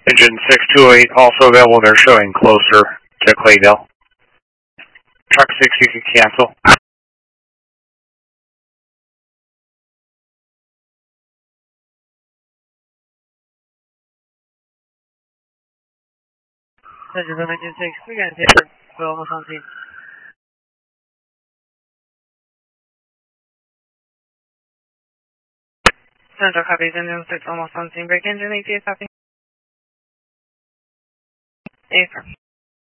Engine 6208 also available. They're showing closer to Clayville. Truck 6, you can cancel. Engine 6, we got a paper. We're almost on scene. Central copies, engine 6 almost on scene. Break engine, ATA copy. Affirm.